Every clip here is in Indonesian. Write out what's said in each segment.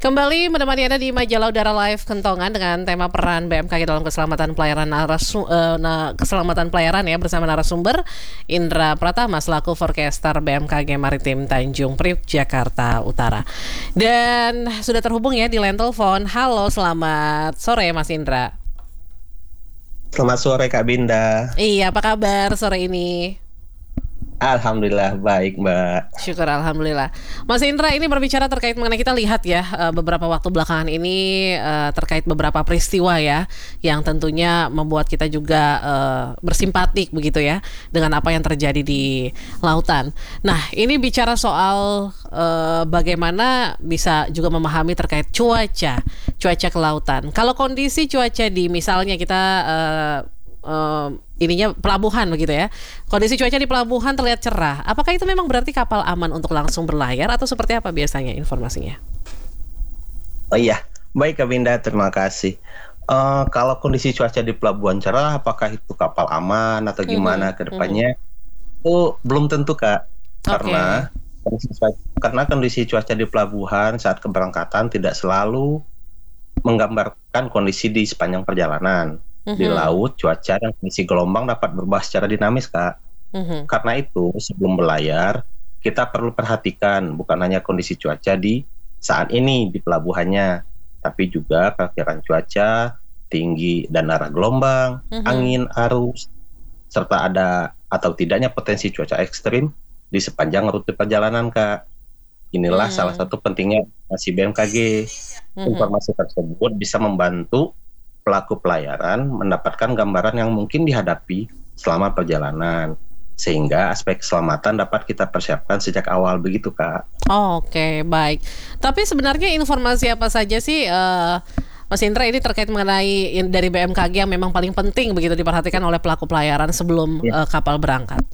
Kembali menemani Anda di Majalah Udara Live Kentongan dengan tema peran BMKG dalam keselamatan pelayaran keselamatan pelayaran ya, bersama narasumber Indra Pratama selaku forecaster BMKG Maritim Tanjung Priok Jakarta Utara. Dan sudah terhubung ya di line telepon. Halo, selamat sore Mas Indra. Selamat sore Kak Binda. Iya, apa kabar sore ini? Alhamdulillah baik Mbak. Syukur alhamdulillah. Mas Indra, ini berbicara terkait mengenai, kita lihat ya beberapa waktu belakangan ini terkait beberapa peristiwa ya, yang tentunya membuat kita juga bersimpatik begitu ya dengan apa yang terjadi di lautan. Nah, ini bicara soal bagaimana bisa juga memahami terkait cuaca ke lautan. Kalau kondisi cuaca di misalnya kita ininya pelabuhan begitu ya. Kondisi cuaca di pelabuhan terlihat cerah. Apakah itu memang berarti kapal aman untuk langsung berlayar atau seperti apa biasanya informasinya? Oh iya, baik Kak Binda, terima kasih. Kalau kondisi cuaca di pelabuhan cerah, apakah itu kapal aman atau gimana ke depannya? Itu belum tentu Kak. Karena kondisi cuaca di pelabuhan saat keberangkatan tidak selalu menggambarkan kondisi di sepanjang perjalanan. Di laut, cuaca dan kondisi gelombang dapat berubah secara dinamis, Kak. Karena itu, sebelum berlayar, kita perlu perhatikan bukan hanya kondisi cuaca di saat ini di pelabuhannya, tapi juga perkiraan cuaca, tinggi dan arah gelombang, angin, arus, serta ada atau tidaknya potensi cuaca ekstrim di sepanjang rute perjalanan, Kak. Inilah salah satu pentingnya informasi BMKG. Informasi tersebut bisa membantu pelaku pelayaran mendapatkan gambaran yang mungkin dihadapi selama perjalanan, sehingga aspek keselamatan dapat kita persiapkan sejak awal begitu Kak. Oke, baik. Tapi sebenarnya informasi apa saja sih Mas Indra ini terkait mengenai dari BMKG yang memang paling penting begitu diperhatikan oleh pelaku pelayaran sebelum kapal berangkat?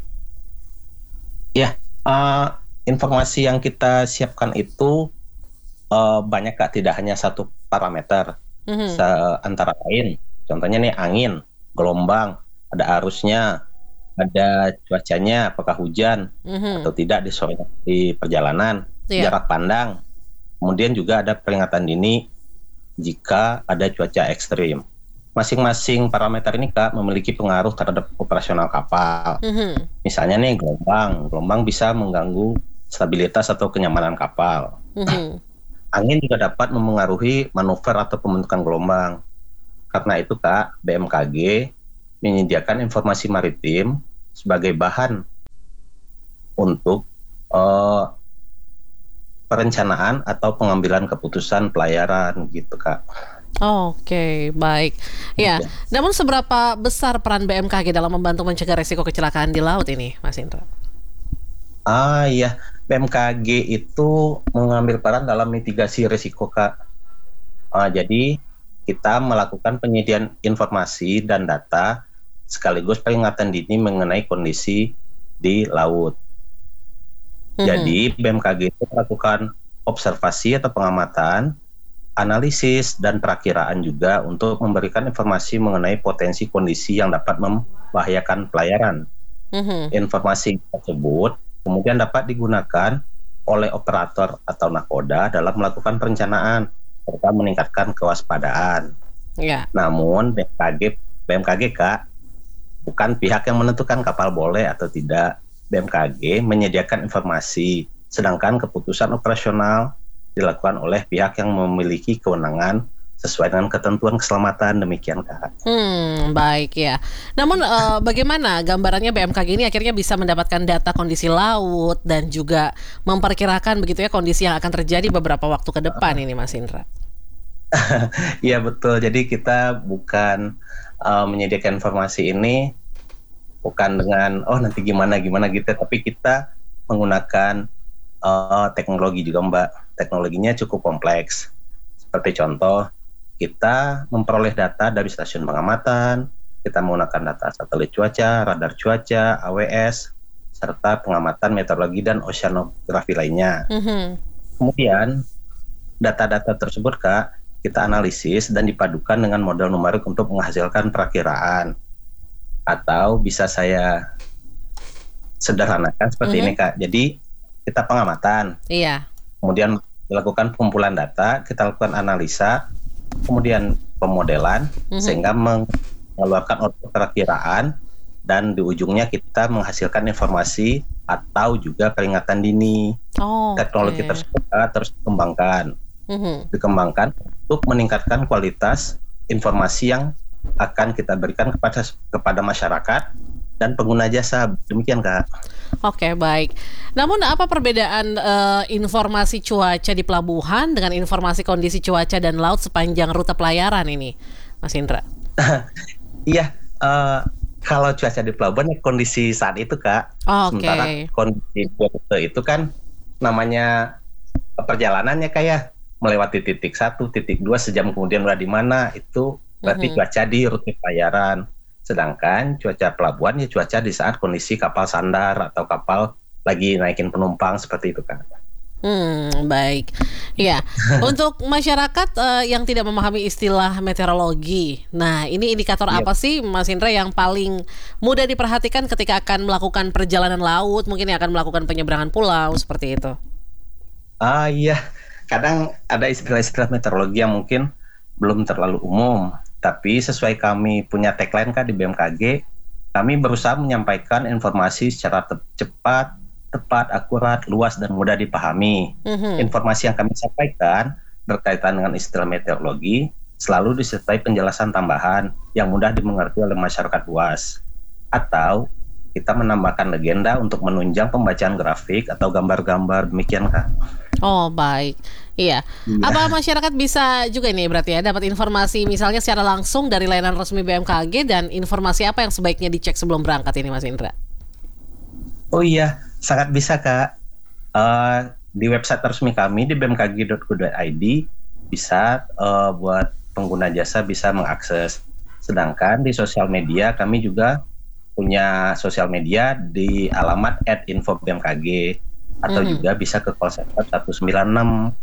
Ya, informasi yang kita siapkan itu banyak Kak, tidak hanya satu parameter. Antara lain, contohnya nih angin, gelombang, ada arusnya, ada cuacanya, apakah hujan atau tidak di perjalanan, jarak pandang, kemudian juga ada peringatan dini jika ada cuaca ekstrim. Masing-masing parameter ini Kak memiliki pengaruh terhadap operasional kapal. Misalnya nih gelombang bisa mengganggu stabilitas atau kenyamanan kapal. Angin juga dapat memengaruhi manuver atau pembentukan gelombang. Karena itu Kak, BMKG menyediakan informasi maritim sebagai bahan untuk perencanaan atau pengambilan keputusan pelayaran gitu Kak. Oke, baik. Ya, namun seberapa besar peran BMKG dalam membantu mencegah risiko kecelakaan di laut ini, Mas Indra? Iya, BMKG itu mengambil peran dalam mitigasi risiko Kak. Jadi kita melakukan penyediaan informasi dan data sekaligus peringatan dini mengenai kondisi di laut. Jadi BMKG itu melakukan observasi atau pengamatan, analisis dan perakiraan juga untuk memberikan informasi mengenai potensi kondisi yang dapat membahayakan pelayaran. Informasi tersebut kemudian dapat digunakan oleh operator atau nakoda dalam melakukan perencanaan serta meningkatkan kewaspadaan. Namun BMKG Kak bukan pihak yang menentukan kapal boleh atau tidak. BMKG menyediakan informasi, sedangkan keputusan operasional dilakukan oleh pihak yang memiliki kewenangan sesuai dengan ketentuan keselamatan, demikian Kak. Baik ya. Namun bagaimana gambarannya BMKG ini akhirnya bisa mendapatkan data kondisi laut dan juga memperkirakan begitu ya kondisi yang akan terjadi beberapa waktu ke depan ini Mas Indra? Iya betul, jadi kita bukan menyediakan informasi ini bukan dengan nanti gimana gitu, tapi kita menggunakan teknologi juga Mbak. Teknologinya cukup kompleks. Seperti contoh, kita memperoleh data dari stasiun pengamatan, kita menggunakan data satelit cuaca, radar cuaca, AWS, serta pengamatan meteorologi dan oceanografi lainnya. Kemudian, data-data tersebut Kak, kita analisis dan dipadukan dengan model numerik untuk menghasilkan perakiraan. Atau bisa saya sederhanakan seperti ini Kak, jadi kita pengamatan. Iya. Kemudian dilakukan pengumpulan data, kita lakukan analisa, kemudian pemodelan, sehingga mengeluarkan perakiraan, dan di ujungnya kita menghasilkan informasi atau juga peringatan dini. Teknologi tersebut terus dikembangkan untuk meningkatkan kualitas informasi yang akan kita berikan kepada masyarakat dan pengguna jasa. Demikian, Kak. Oke, baik. Namun apa perbedaan informasi cuaca di pelabuhan dengan informasi kondisi cuaca dan laut sepanjang rute pelayaran ini, Mas Indra? Iya, kalau cuaca di pelabuhan kondisi saat itu, Kak. Sementara kondisi rute itu kan namanya perjalanannya kayak melewati titik 1, titik 2, sejam kemudian udah di mana, itu berarti cuaca di rute pelayaran. Sedangkan cuaca pelabuhan ya cuaca di saat kondisi kapal sandar atau kapal lagi naikin penumpang, seperti itu, kan. Baik. Ya, untuk masyarakat yang tidak memahami istilah meteorologi, nah ini indikator apa sih, Mas Indra, yang paling mudah diperhatikan ketika akan melakukan perjalanan laut, mungkin yang akan melakukan penyeberangan pulau, seperti itu? Iya, kadang ada istilah-istilah meteorologi yang mungkin belum terlalu umum, tapi sesuai kami punya tagline, Kak, di BMKG, kami berusaha menyampaikan informasi secara cepat, tepat, akurat, luas, dan mudah dipahami. Informasi yang kami sampaikan berkaitan dengan istilah meteorologi selalu disertai penjelasan tambahan yang mudah dimengerti oleh masyarakat luas. Atau kita menambahkan legenda untuk menunjang pembacaan grafik atau gambar-gambar, demikian, Kak. Oh, baik. Iya. Apa masyarakat bisa juga ini berarti ya dapat informasi misalnya secara langsung dari layanan resmi BMKG, dan informasi apa yang sebaiknya dicek sebelum berangkat ini, Mas Indra? Oh iya, sangat bisa, Kak. Di website resmi kami di bmkg.go.id bisa buat pengguna jasa bisa mengakses. Sedangkan di sosial media kami juga punya sosial media di alamat @info_bmkg atau juga bisa ke call center 196.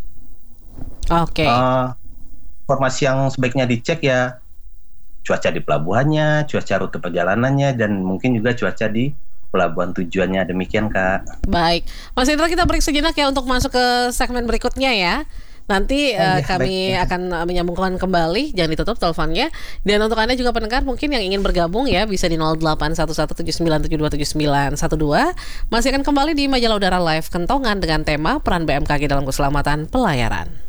Informasi yang sebaiknya dicek ya cuaca di pelabuhannya, cuaca rute perjalanannya, dan mungkin juga cuaca di pelabuhan tujuannya. Demikian, Kak. Baik, Mas Indra, kita break sejenak ya untuk masuk ke segmen berikutnya ya. Nanti kami akan menyambungkan kembali, jangan ditutup teleponnya. Dan untuk Anda juga pendengar mungkin yang ingin bergabung ya, bisa di 081179727912. Masih akan kembali di Majalah Udara Live Kentongan dengan tema peran BMKG dalam keselamatan pelayaran.